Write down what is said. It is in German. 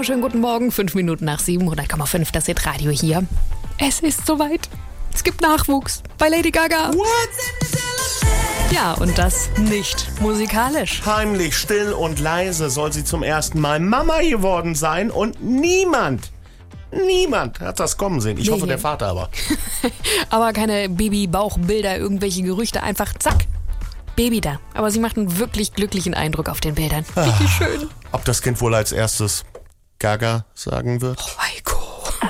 wunderschönen guten Morgen, 5 Minuten nach 7, 100,5, das Hitradio hier. Es ist soweit. Es gibt Nachwuchs bei Lady Gaga. What? Ja, und das nicht musikalisch. Heimlich, still und leise soll sie zum ersten Mal Mama geworden sein und niemand hat das kommen sehen. Ich hoffe, der Vater aber. Aber keine Baby-Bauchbilder, irgendwelche Gerüchte, einfach zack. Baby da. Aber sie macht einen wirklich glücklichen Eindruck auf den Bildern. Richtig schön. Ob das Kind wohl als erstes Gaga sagen wird?